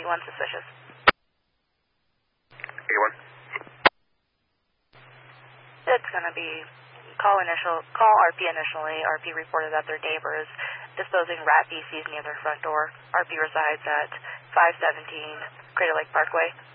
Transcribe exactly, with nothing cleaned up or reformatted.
eighty-one suspicious. eighty-one. It's going to be call initial, call R P initially. R P reported that their neighbor is disposing rat feces near their front door. R P resides at five seventeen Crater Lake Parkway.